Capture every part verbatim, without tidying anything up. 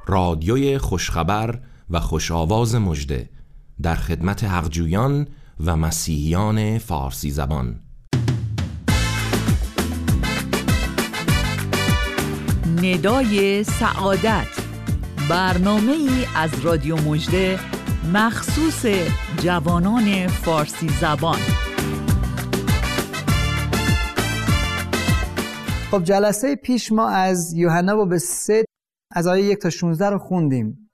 رادیوی خوشخبر و خوشآواز مژده در خدمت حقجویان و مسیحیان فارسی زبان. ندای سعادت، برنامه‌ای از رادیو مژده مخصوص جوانان فارسی زبان. خب جلسه پیش ما از یوحنا باب سه از آیه یک تا شانزده رو خوندیم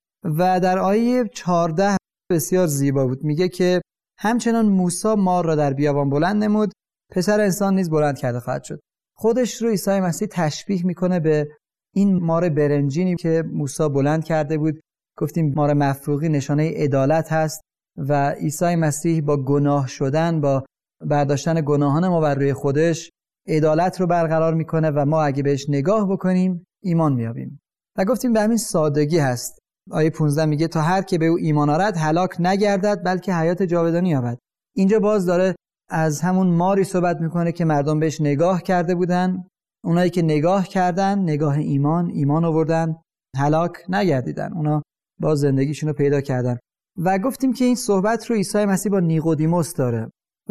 و در آیه چهارده بسیار زیبا بود. میگه که همچنان موسی مار را در بیابان بلند نمود، پسر انسان نیز بلند کرده خواهد شد. خودش رو عیسی مسیح تشبیه میکنه به این مار برنجینی که موسی بلند کرده بود. گفتیم مار مفروقی نشانه عدالت هست و عیسی مسیح با گناه شدن، با برداشتن گناهان ما بر روی خودش عدالت رو برقرار میکنه و ما اگه بهش نگاه بکنیم ایمان میابیم. و گفتیم به همین سادگی هست. آیه پانزده میگه تا هر که به او ایمان آرد هلاک نگردد بلکه حیات جاودانی یابد. اینجا باز داره از همون ماری صحبت میکنه که مردم بهش نگاه کرده بودن. اونایی که نگاه کردن، نگاه ایمان، ایمان آوردن، هلاک نگردیدن. اونا باز زندگیشون رو پیدا کردن. و گفتیم که این صحبت رو عیسی مسیح با نیقودیموس داره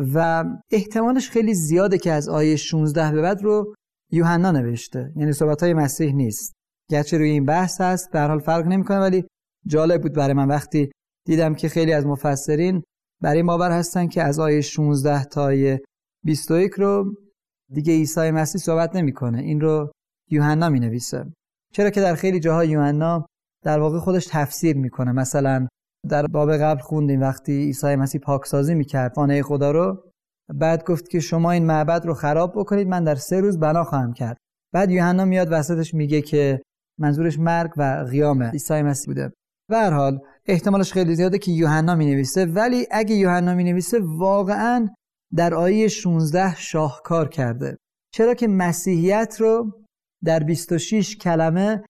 و احتمالش خیلی زیاده که از آیه شانزده به بعد رو یوحنا نوشته، یعنی صحبت‌های مسیح نیست. گرچه روی این بحث هست، به هر حال فرق نمی‌کنه، ولی جالب بود برای من وقتی دیدم که خیلی از مفسرین برای این باور هستن که از آیه شانزده تا آیه بیست و یک رو دیگه عیسی مسیح صحبت نمی‌کنه، این رو یوحنا می‌نویسه. چرا که در خیلی جاها یوحنا در واقع خودش تفسیر می‌کنه. مثلا در باب قبل خوندیم وقتی عیسی مسیح پاکسازی می‌کرد خانه خدا رو، بعد گفت که شما این معبد رو خراب بکنید، من در سه روز بنا خواهم کرد. بعد یوحنا میاد وسطش میگه که منظورش مرگ و قیام عیسی مسیح بوده. به هر حال احتمالش خیلی زیاده که یوحنا مینویسه، ولی اگه یوحنا مینویسه واقعاً در آیه شانزده شاهکار کرده. چرا که مسیحیت رو در بیست و شش کلمه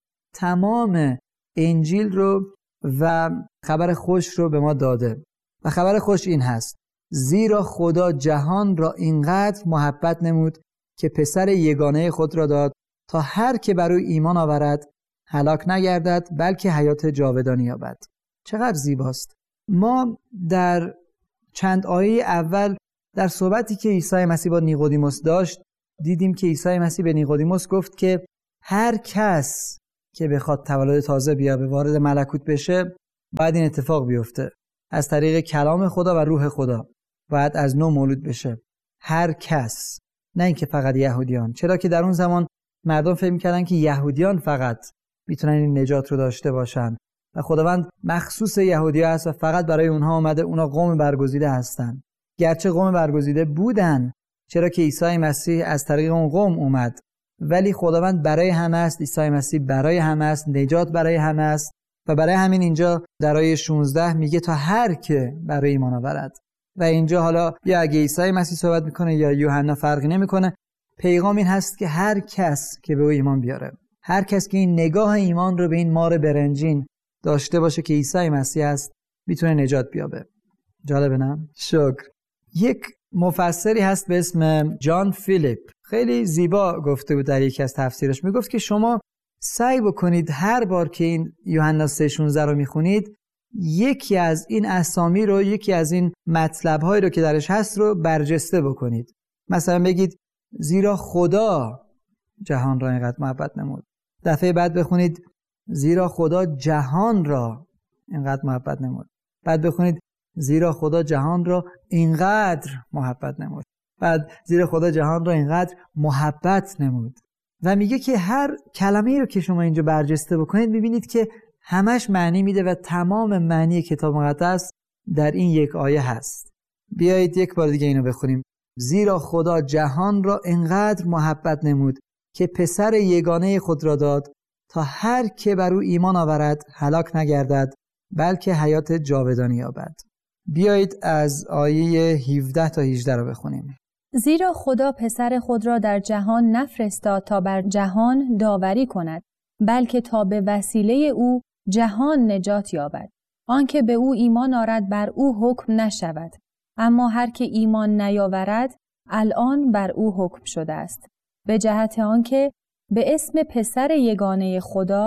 تمام انجیل رو و خبر خوش رو به ما داده. و خبر خوش این هست: زیرا خدا جهان را اینقدر محبت نمود که پسر یگانه خود را داد تا هر که بر او ایمان آورد هلاک نگردد بلکه حیات جاودانی یابد. چقدر زیباست. ما در چند آیه اول در صحبتی که عیسی مسیح با نیقودیموس داشت دیدیم که عیسی مسیح به نیقودیموس گفت که هر کس که بخواد تولد تازه بیابه، وارد ملکوت بشه، باید این اتفاق بیفته. از طریق کلام خدا و روح خدا باید از نو مولود بشه. هر کس، نه اینکه فقط یهودیان. چرا که در اون زمان مردم فکر می‌کردن که یهودیان فقط میتونن این نجات رو داشته باشن و خداوند مخصوص یهودی‌ها هست و فقط برای اونها اومده. اونا قوم برگزیده هستن. گرچه قوم برگزیده بودن، چرا که عیسی مسیح از طریق اون قوم اومد، ولی خداوند برای همه است. عیسی مسیح برای همه است، نجات برای همه است. و برای همین اینجا در آیه شانزده میگه تا هر که برای ایمان آورد. و اینجا حالا یا اگه عیسی مسیح صحبت میکنه یا یوحنا فرقی نمیکنه، پیغام این هست که هر کس که به او ایمان بیاره، هر کس که این نگاه ایمان رو به این مار برنجین داشته باشه که عیسی مسیح است، میتونه نجات بیابه. جالبه نه؟ شکر. یک مفسری هست به اسم جان فیلیپ، خیلی زیبا گفته بود در یکی از تفسیرش. میگفت که شما سعی بکنید هر بار که این یوحنا سه شانزده رو میخونید یکی از این اسامی رو، یکی از این مطلب‌هایی رو که درش هست رو برجسته بکنید. مثلا بگید زیرا خدا جهان را اینقدر محبت نمود. دفعه بعد بخونید زیرا خدا جهان را اینقدر محبت نمود. بعد بخونید زیرا خدا جهان را اینقدر محبت نمود. بعد زیرا خدا جهان را اینقدر محبت نمود. و میگه که هر کلمه‌ای رو که شما اینجا برجسته بکنید میبینید که همش معنی میده و تمام معنی کتاب مقدس در این یک آیه هست. بیایید یک بار دیگه اینو بخونیم. زیرا خدا جهان را اینقدر محبت نمود که پسر یگانه خود را داد تا هر که بر او ایمان آورد هلاک نگردد بلکه حیات جاودانی یابد. بیایید از آیه هفده تا هجده رو بخونیم. زیرا خدا پسر خود را در جهان نفرستاد تا بر جهان داوری کند، بلکه تا به وسیله او جهان نجات یابد. آنکه به او ایمان آرد بر او حکم نشود، اما هر که ایمان نیاورد الان بر او حکم شده است، به جهت آنکه به اسم پسر یگانه خدا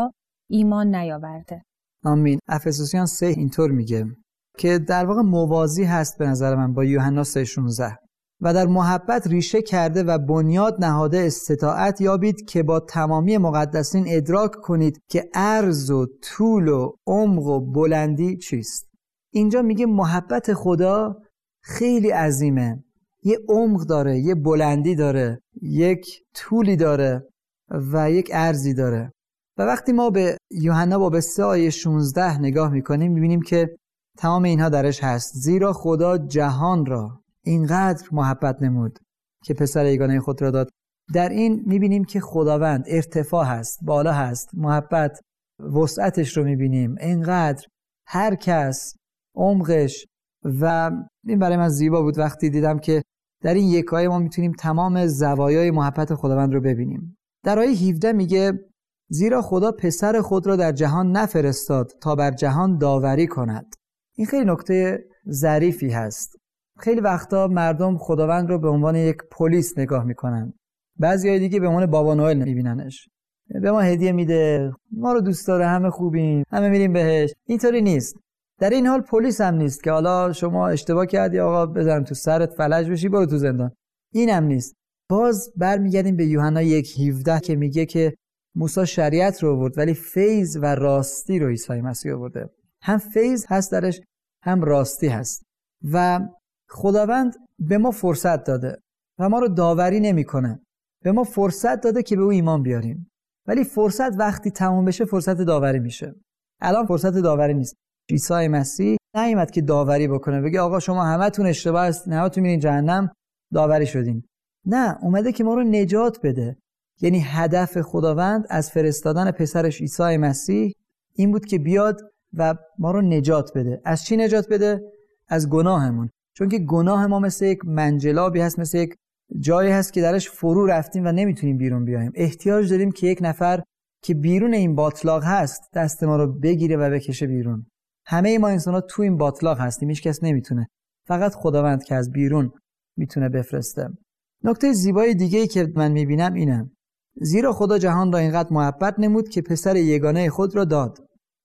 ایمان نیاورده. آمین. افسوسیان سه اینطور میگه که در واقع موازی هست به نظر من با یوحنا سه شانزده. و در محبت ریشه کرده و بنیاد نهاده استطاعت یابید که با تمامی مقدسین ادراک کنید که عرض و طول و عمق و بلندی چیست. اینجا میگه محبت خدا خیلی عظیمه، یه عمق داره، یه بلندی داره، یک طولی داره و یک عرضی داره. و وقتی ما به یوحنا باب سه آیه شانزده نگاه میکنیم میبینیم که تمام اینها درش هست. زیرا خدا جهان را اینقدر محبت نمود که پسر یگانه خود را داد. در این میبینیم که خداوند ارتفاع هست، بالا هست، محبت وسعتش رو میبینیم، اینقدر هر کس عمقش. و این برای من زیبا بود وقتی دیدم که در این یک آیه ما میتونیم تمام زوایای محبت خداوند رو ببینیم. در آیه هفده میگه زیرا خدا پسر خود را در جهان نفرستاد تا بر جهان داوری کند. این خیلی نکته ظریفی هست. خیلی وقتا مردم خداوند رو به عنوان یک پلیس نگاه میکنن. بعضیای دیگه به عنوان بابا نوئل میبیننش. به ما هدیه میده، ما رو دوست داره، همه خوبیم، همه میریم بهش. اینطوری نیست. در این حال پلیس هم نیست که حالا شما اشتباه کردی آقا بزنم تو سرت فلج بشی برو تو زندان. این هم نیست. باز برمیگردیم به یوحنا یک هفده که میگه که موسی شریعت رو آورد ولی فیض و راستی رو عیسی مسیح آورده. هم فیض هست درش هم راستی هست. و خداوند به ما فرصت داده و ما رو داوری نمیکنه. به ما فرصت داده که به او ایمان بیاریم. ولی فرصت وقتی تموم بشه فرصت داوری میشه. الان فرصت داوری نیست. عیسی مسیح نیامد که داوری بکنه بگه آقا شما همتون اشتباه هستین، همتون میرین جهنم، داوری شدین. نه، اومده که ما رو نجات بده. یعنی هدف خداوند از فرستادن پسرش عیسی مسیح این بود که بیاد و ما رو نجات بده. از چی نجات بده؟ از گناهمون. چون که گناه ما مثل یک منجلابی هست، مثل یک جایی هست که درش فرو رفتیم و نمیتونیم بیرون بیایم. احتیاج داریم که یک نفر که بیرون این باطلاق هست دست ما رو بگیره و بکشه بیرون. همه ما انسان‌ها تو این باطلاق هستیم، هیچ کس نمیتونه. فقط خداوند که از بیرون میتونه بفرسته. نکته زیبای دیگه‌ای که من میبینم اینه. زیرا خدا جهان را اینقدر محبت نمود که پسر یگانه خود را داد.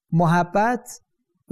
محبت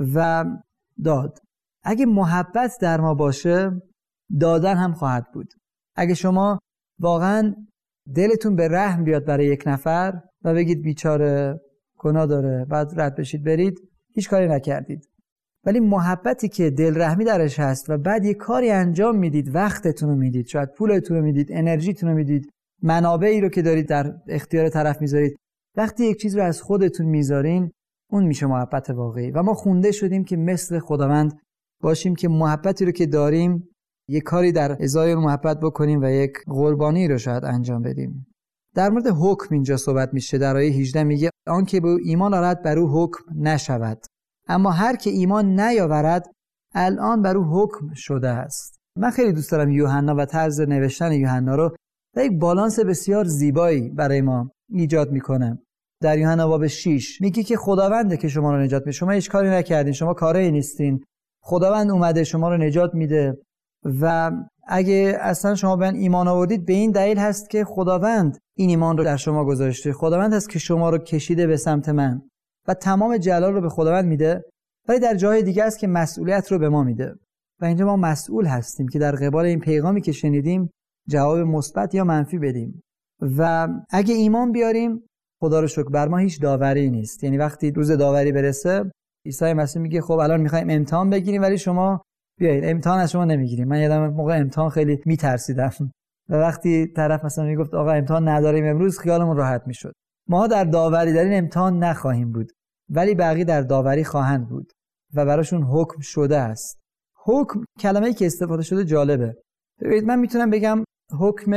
و داد. اگه محبت در ما باشه دادن هم خواهد بود. اگه شما واقعا دلتون به رحم بیاد برای یک نفر و بگید بیچاره گناه داره بعد رد بشید برید، هیچ کاری نکردید. ولی محبتی که دل رحمی درش هست و بعد یک کاری انجام میدید، وقتتون رو میدید، شاید پولتون رو میدید، انرژیتون رو میدید، منابعی رو که دارید در اختیار طرف میذارید، وقتی یک چیز رو از خودتون میذارین اون میشه محبت واقعی. و ما خونده شدیم که مثل خداوند باشیم که محبتی رو که داریم یک کاری در ازای محبت بکنیم و یک قربانی رو شاید انجام بدیم. در مورد حکم اینجا صحبت میشه. در آیه هجده میگه آن که به ایمان آورد بر او حکم نشود، اما هر که ایمان نیاورد الان بر او حکم شده است. من خیلی دوست دارم یوحنا و طرز نوشتن یوحنا رو و یک بالانس بسیار زیبایی برای ما ایجاد میکنه. در یوحنا باب شش میگه که خداونده که شما رو نجات میده. شما هیچ کاری نکردین، شما کاری نیستین. خداوند اومده شما رو نجات میده و اگه اصلا شما به ایمان آوردید به این دلیل هست که خداوند این ایمان رو در شما گذاشته. خداوند هست که شما رو کشیده به سمت من و تمام جلال رو به خداوند میده. ولی در جای دیگه است که مسئولیت رو به ما میده و اینجا ما مسئول هستیم که در قبال این پیغامی که شنیدیم جواب مثبت یا منفی بدیم. و اگه ایمان بیاریم خدا رو شکر بر ما هیچ داوری نیست. یعنی وقتی روز داوری برسه عیسی مسیح میگه خب الان میخوایم امتحان بگیریم ولی شما بیایید، امتحان از شما نمیگیریم. من یادم موقع امتحان خیلی میترسیدم و وقتی طرف مثلا میگفت آقا امتحان نداریم امروز خیالمون راحت میشد. ما در داوری در این امتحان نخواهیم بود ولی بقیه در داوری خواهند بود و براشون حکم شده است. حکم کلمه‌ای که استفاده شده جالبه. ببینید من میتونم بگم حکم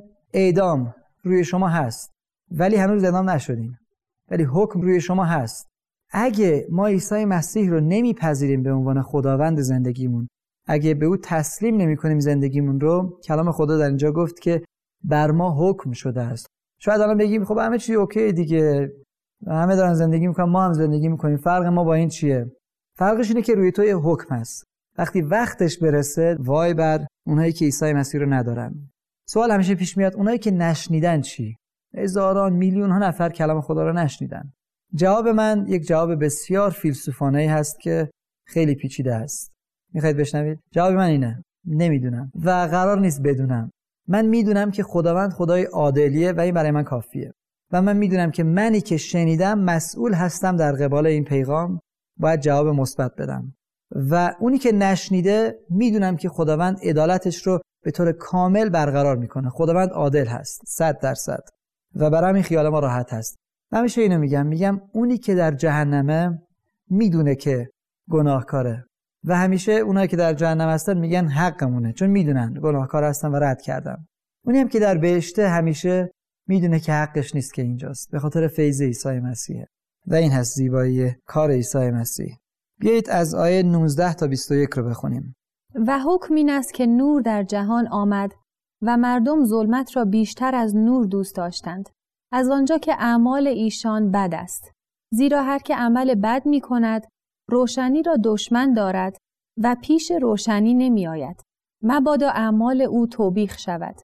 اعدام روی شما هست ولی هنوز اعدام نشدین، ولی حکم روی شما هست. اگه ما عیسی مسیح رو نمیپذیریم به عنوان خداوند زندگیمون، اگه به او تسلیم نمی‌کنیم زندگیمون رو، کلام خدا در اینجا گفت که بر ما حکم شده است. شاید الان بگیم خب همه چی اوکی دیگه، همه دارن زندگی میکنن ما هم زندگی میکنیم، فرق ما با این چیه؟ فرقش اینه که روی تو یه حکم هست. وقتی وقتش برسه وای بر اونایی که عیسی مسیح رو ندارن. سوال همیشه پیش میاد اونایی که نشنیدن چی؟ هزاران میلیون ها نفر کلام خدا رو نشنیدن. جواب من یک جواب بسیار فیلسوفانه‌ای هست که خیلی پیچیده است. میخواید بشنوید؟ جواب من اینه: نمیدونم و قرار نیست بدونم. من میدونم که خداوند خدای عادلیه و این برای من کافیه. و من میدونم که منی که شنیدم مسئول هستم در قبال این پیغام، باید جواب مثبت بدم. و اونی که نشنیده میدونم که خداوند عدالتش رو به طور کامل برقرار میکنه. خداوند عادل هست صد درصد و برای همین خیال ما راحت هست. همیشه اینو میگم میگم اونی که در جهنمه میدونه که گناهکاره و همیشه اونایی که در جهنم هستن میگن حقمونه، چون میدونن گناهکار هستن و رد کردن. اونی هم که در بهشته همیشه میدونه که حقش نیست که اینجاست، به خاطر فیض عیسی مسیحه. و این هست زیبایی کار عیسی مسیح. بیایید از آیه نوزده تا بیست و یک رو بخونیم. و حکم این است که نور در جهان آمد و مردم ظلمت را بیشتر از نور دوست داشتند، از آنجا که اعمال ایشان بد است. زیرا هر که عمل بد می کند روشنی را دشمن دارد و پیش روشنی نمی آید، مبادا اعمال او توبیخ شود.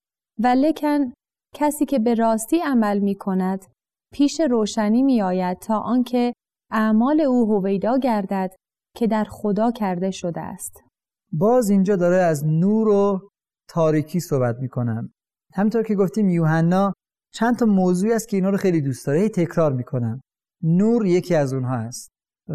ولیکن کسی که به راستی عمل می کند پیش روشنی می آید تا آنکه اعمال او هویدا گردد که در خدا کرده شده است. باز اینجا داره از نور و تاریکی صحبت می کنم. همونطور که گفتیم یوحنا چند تا موضوعی است که اینا رو خیلی دوست داره، هی تکرار می کنم. نور یکی از اونها است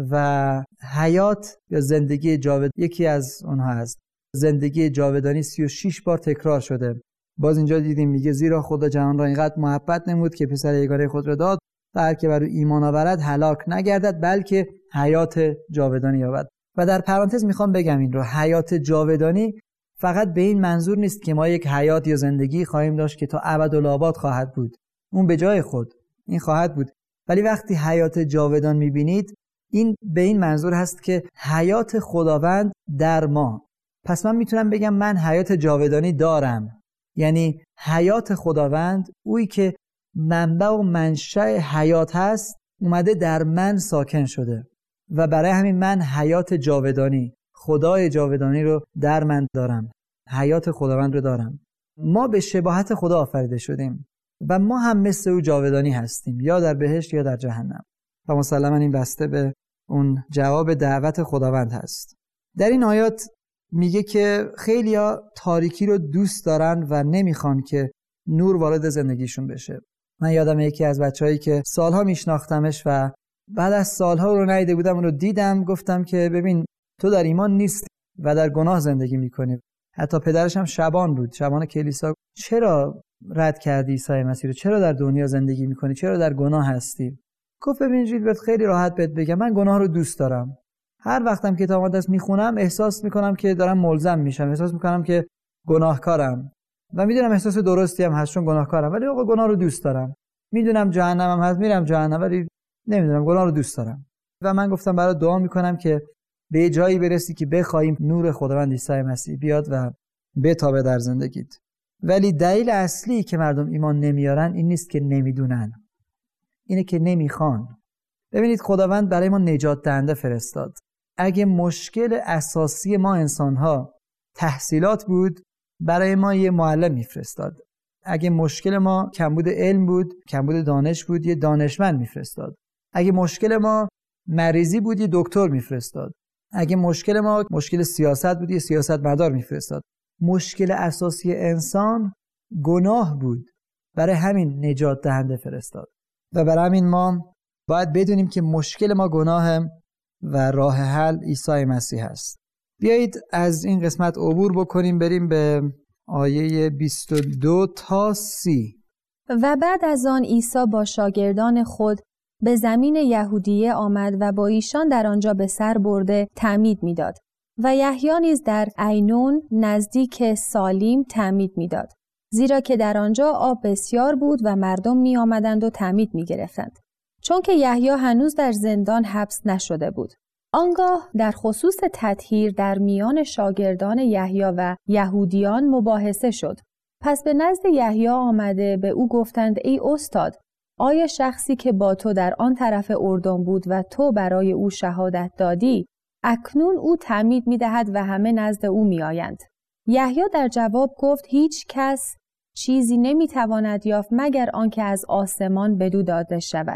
و حیات یا زندگی جاودانی یکی از اونها است. زندگی جاودانی سی و شش بار تکرار شده. باز اینجا دیدیم میگه زیرا خدا جهان را اینقدر محبت نمود که پسر یگانه خود را داد تا هر که بر او ایمان آورد هلاک نگردد بلکه حیات جاودانی یابد. و در پرانتز میخوام بگم این رو، حیات جاودانی فقط به این منظور نیست که ما یک حیات یا زندگی خواهیم داشت که تا ابدالآباد خواهد بود. اون به جای خود این خواهد بود، ولی وقتی حیات جاودان میبینید این به این منظور هست که حیات خداوند در ما. پس من میتونم بگم من حیات جاودانی دارم، یعنی حیات خداوند، اویی که منبع و منشأ حیات هست، اومده در من ساکن شده و برای همین من حیات جاودانی، خدای جاودانی رو در من دارم، حیات خداوند رو دارم. ما به شباهت خدا آفریده شدیم و ما هم مثل او جاودانی هستیم، یا در بهشت یا در جهنم. و مسلما این بسته به اون جواب دعوت خداوند هست. در این آیات میگه که خیلیا تاریکی رو دوست دارن و نمیخوان که نور وارد زندگیشون بشه. من یادم یکی از بچه‌هایی که سالها میشناختمش و بعد از سالها رو ندیده بودم، اون رو دیدم، گفتم که ببین تو در ایمان نیست و در گناه زندگی میکنی. حتی پدرش هم شبان بود، شبان کلیسا. چرا رد کردی عیسی مسیح رو؟ چرا در دنیا زندگی میکنی؟ چرا در گناه هستی؟ گفت ببین جیلبرت، خیلی راحت بهت بگم، من گناه رو دوست دارم. هر وقتم کتاب مقدس میخونم احساس میکنم که دارم ملزم میشم، احساس میکنم که گناهکارم و میدونم احساس درستی هم هست چون گناهکارم، ولی آقا گناه رو دوست دارم. میدونم جهنمم هست، میرم جهنم، ولی نمیدونم گناه رو دوست دارم. و من گفتم برات دعا میکنم که به جایی برسی که بخوایم نور خداوند عیسی مسیح بیاد و بتابه در زندگیت. ولی دلیل اصلی که مردم ایمان نمیارن این نیست که نمیدونن، اینه که نمیخوان. ببینید خداوند برای ما نجات دهنده فرستاد. اگه مشکل اساسی ما انسان‌ها تحصیلات بود، برای ما یه معلم میفرستاد. اگه مشکل ما کمبود علم بود، کمبود دانش بود، یه دانشمند میفرستاد. اگه مشکل ما مریضی بود، یه دکتر میفرستاد. اگه مشکل ما مشکل سیاست بود، یه سیاستمدار میفرستاد. مشکل اساسی انسان گناه بود، برای همین نجات دهنده فرستاد. و برای همین ما باید بدونیم که مشکل ما گناهه و راه حل عیسی مسیح است. بیایید از این قسمت عبور بکنیم، بریم به آیه بیست و دو تا سی. و بعد از آن عیسی با شاگردان خود به زمین یهودیه آمد و با ایشان در آنجا به سر برده تعمید میداد و یحیی نیز در عینون نزدیک سالیم تعمید میداد، زیرا که در آنجا آب بسیار بود و مردم می آمدند و تعمید می گرفتند، چون که یحیی هنوز در زندان حبس نشده بود. آنگاه در خصوص تطهیر در میان شاگردان یحیی و یهودیان مباحثه شد. پس به نزد یحیی آمده به او گفتند ای استاد، آیا شخصی که با تو در آن طرف اردن بود و تو برای او شهادت دادی، اکنون او تعمید می دهد و همه نزد او می آیند؟ یحیی در جواب گفت هیچ کس چیزی نمی تواند یافت مگر آنکه از آسمان بدو داده شود.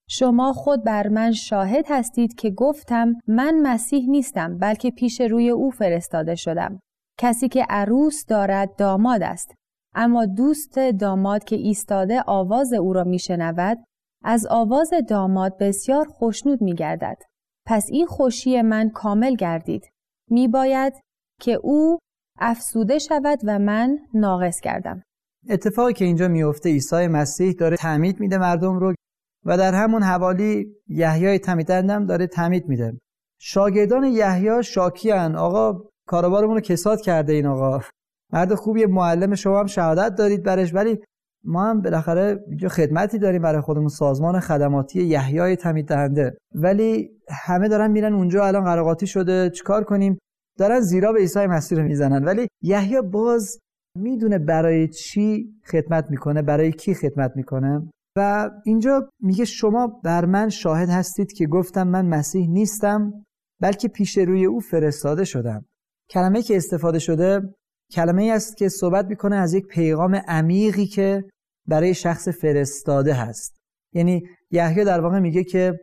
شما خود بر من شاهد هستید که گفتم من مسیح نیستم بلکه پیش روی او فرستاده شدم. کسی که عروس دارد داماد است، اما دوست داماد که ایستاده آواز او را میشنود از آواز داماد بسیار خوشنود میگردد. پس این خوشی من کامل گردید. میباید که او افسوده شود و من ناقص گردم. اتفاقی که اینجا میفته، عیسی مسیح داره تعمید میده مردم رو و در همون حوالی یحیای تعمیدنده هم داره تعمید میده. شاگردان یحیی شاکیان، آقا کاروبارمون رو کساد کرده این آقا، مرد خوبیه، معلم، شما هم شهادت دارید برش، ولی ما هم بالاخره اینجا خدمتی داریم برای خودمون، سازمان خدماتی یحیای تعمیدنده، ولی همه دارن میرن اونجا، الان قراقاتی شده، چیکار کنیم؟ دارن زیرا به عیسی مسیح رو میزنن، ولی یحیی باز میدونه برای چی خدمت میکنه، برای کی خدمت میکنه. و اینجا میگه شما بر من شاهد هستید که گفتم من مسیح نیستم بلکه پیش روی او فرستاده شدم. کلمه‌ای که استفاده شده کلمه‌ای است که صحبت میکنه از یک پیغام عمیقی که برای شخص فرستاده هست. یعنی یحیی در واقع میگه که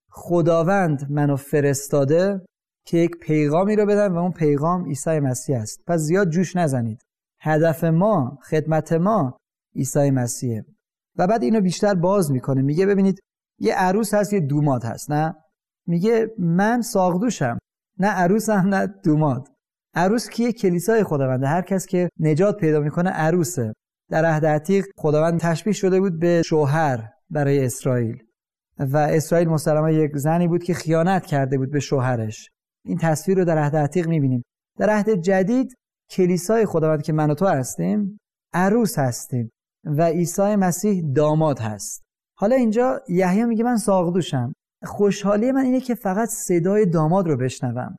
خداوند منو فرستاده که یک پیغامی رو بدم و اون پیغام عیسی مسیح است. پس زیاد جوش نزنید. هدف ما، خدمت ما عیسی مسیحه. و بعد اینو بیشتر باز میکنه، میگه ببینید یه عروس هست، یه دوماد هست، نه؟ میگه من ساقدوشم، نه عروسم نه دوماد. عروس کیه؟ کلیسای خداونده. هر کس که نجات پیدا میکنه عروسه. در عهد عتیق خداوند تشبیه شده بود به شوهر برای اسرائیل و اسرائیل مسلماً یک زنی بود که خیانت کرده بود به شوهرش. این تصویر رو در عهد عتیق میبینیم. در عهد جدید کلیسای خداوند که من و تو هستیم عروس هستیم و عیسی مسیح داماد هست. حالا اینجا یحیی میگه من ساقدوشم. خوشحالی من اینه که فقط صدای داماد رو بشنوم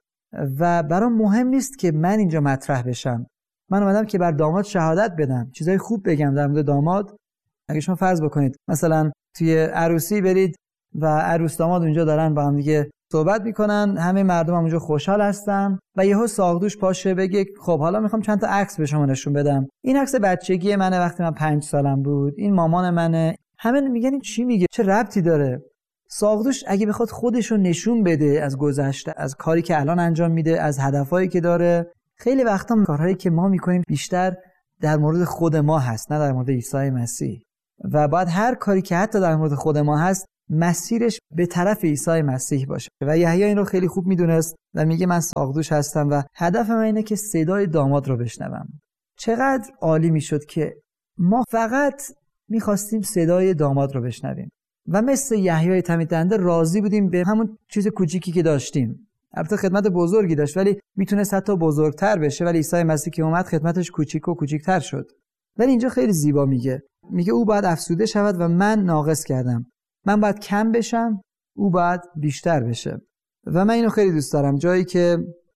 و برام مهم نیست که من اینجا مطرح بشم. من اومدم که بر داماد شهادت بدم، چیزای خوب بگم در مورد داماد. اگه شما فرض بکنید مثلا توی عروسی برید و عروس داماد اونجا دارن با هم دیگه صحبت میکنن، همه مردم هم اونجا خوشحال هستن و یهو ساقدوش پاشه بگه خب حالا میخوام چند تا عکس به شما نشون بدم. این عکس بچگی منه وقتی من پنج سالم بود، این مامان منه. همه میگن این چی میگه؟ چه ربطی داره؟ ساقدوش اگه بخواد خودش رو نشون بده از گذشته، از کاری که الان انجام میده، از هدفایی که داره، خیلی وقتا کارهایی که ما میکنیم بیشتر در مورد خود ما هست، نه در مورد عیسی مسیح. و باید هر کاری که حتی در مورد خود ما هست مسیرش به طرف عیسی مسیح باشه. و یحیی این رو خیلی خوب میدونست و میگه من ساقدوش هستم و هدف من اینه که صدای داماد رو بشنوم. چقدر عالی میشد که ما فقط میخواستیم صدای داماد رو بشنویم و مثل یحیی تعمیدنده راضی بودیم به همون چیز کوچیکی که داشتیم. البته خدمت بزرگی داشت ولی میتونست حتی بزرگتر بشه، ولی عیسی مسیح که اومد خدمتش کوچیک و کوچیکتر شد. ولی اینجا خیلی زیبا میگه میگه او باید افسوده شود و من ناقص کردم. من باید کم بشم، او باید بیشتر بشه. و من اینو خیلی دوست دارم، جایی که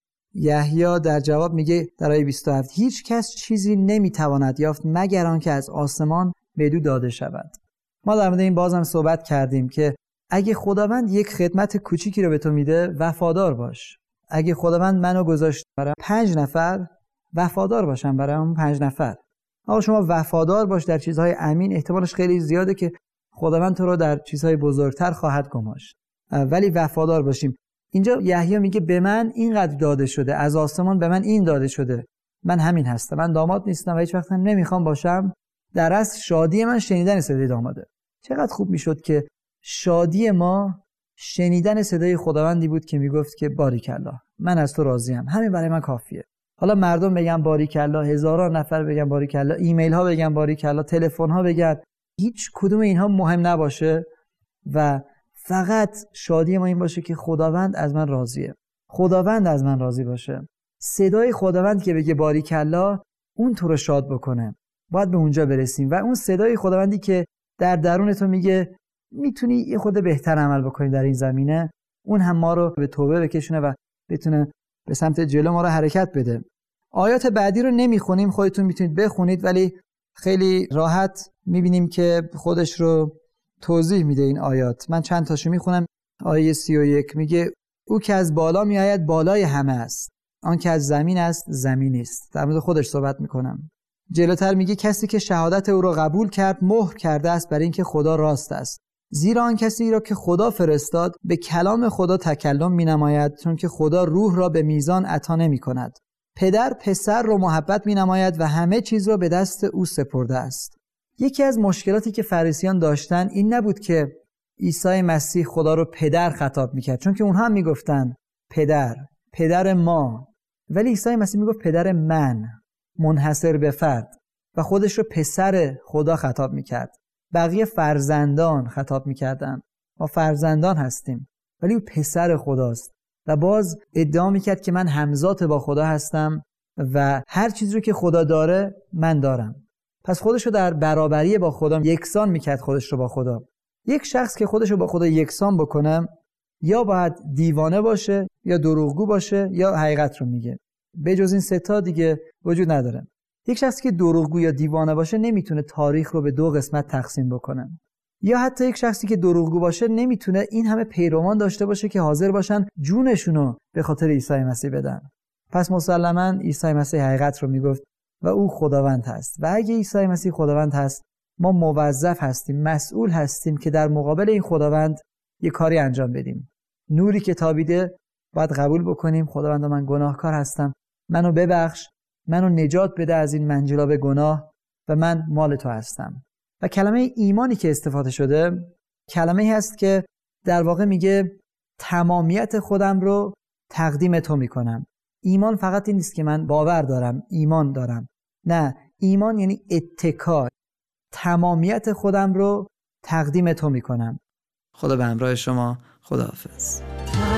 یحیی در جواب میگه در آیه بیست و هفت هیچ کس چیزی نمیتواند یافت مگر آنکه از آسمان بدو داده شود. ما در مورد این بازم صحبت کردیم که اگه خداوند یک خدمت کوچیکی رو به تو میده وفادار باش. اگه خداوند منو گذاشت برای پنج نفر وفادار باشم برای اون پنج نفر. آقا شما وفادار باش در چیزهای امین، احتمالش خیلی زیاده که خداوند تو رو در چیزهای بزرگتر خواهد گماشت. ولی وفادار باشیم. اینجا یحیی میگه به من اینقدر داده شده، از آسمان به من این داده شده، من همین هستم، من داماد نیستم و هیچ وقت نمیخوام باشم. در اصل شادی من شنیدن صدای داماده. چقدر خوب میشد که شادی ما شنیدن صدای خداوندی بود که میگفت که باریکالله، من از تو راضیم، همین برای من کافیه. حالا مردم بگن باریکالله، هزاران نفر بگن باریکالله، ایمیل ها بگن باریکالله، تلفن ها بگن، هیچ کدوم اینها مهم نباشه و فقط شادی ما این باشه که خداوند از من راضیه، خداوند از من راضی باشه. صدای خداوند که بگه باریکالله اون تو رو شاد بکنه. باید به اونجا برسیم و اون صدای خداوندی که در درون تو میگه میتونی یه خود بهتر عمل بکنی در این زمینه، اون هم ما رو به توبه بکشونه و بتونه به سمت جلو ما رو حرکت بده. آیات بعدی رو نمیخونیم، خودتون میتونید بخونید، ولی خیلی راحت میبینیم که خودش رو توضیح میده این آیات. من چند تاشو میخونم. آیه سی و یک میگه او که از بالا میآید بالای همه است، آن که از زمین است زمین است. در مورد خودش صحبت میکنم. جلوتر میگه کسی که شهادت او را قبول کرد مهر کرده است برای اینکه خدا راست است. زیرا آن کسی را که خدا فرستاد به کلام خدا تکلم می نماید، چون که خدا روح را به میزان عطا نمی کند. پدر پسر را محبت می نماید و همه چیز را به دست او سپرده است. یکی از مشکلاتی که فریسیان داشتن این نبود که عیسی مسیح خدا رو پدر خطاب می کرد، چون که اونها هم می گفتن پدر، پدر ما، ولی عیسی مسیح می گفت پدر من، منحصر به فرد، و خودش رو پسر خدا خطاب می کرد. بقیه فرزندان خطاب می کردن. ما فرزندان هستیم، ولی او پسر خداست و باز ادعا می کرد که من همزاد با خدا هستم و هر چیزی رو که خدا داره من دارم. پس خودش رو در برابری با خدا یکسان می کرد. خودش رو با خدا، یک شخص که خودش رو با خدا یکسان بکنه یا باید دیوانه باشه یا دروغگو باشه یا حقیقت رو میگه. به جز این سه تا دیگه وجود نداره. یک شخصی که دروغگو یا دیوانه باشه نمیتونه تاریخ رو به دو قسمت تقسیم بکنه، یا حتی یک شخصی که دروغگو باشه نمیتونه این همه پیروان داشته باشه که حاضر باشن جونشونو به خاطر عیسی مسیح بدن. پس مسلماً عیسی مسیح حقیقت رو میگفت و او خداوند هست. و اگه عیسی مسیح خداوند هست، ما موظف هستیم، مسئول هستیم که در مقابل این خداوند یه کاری انجام بدیم. نوری که تابیده باید قبول بکنیم. خداوند من گناهکار هستم، منو ببخش، منو نجات بده از این منجلاب گناه و من مال تو هستم. و کلمه ایمانی که استفاده شده کلمه‌ای هست که در واقع میگه تمامیت خودم رو تقدیم تو میکنم. ایمان فقط این نیست که من باور دارم، ایمان دارم. نه، ایمان یعنی اتکا. تمامیت خودم رو تقدیم تو میکنم. خدا به همراه شما. خداحافظ.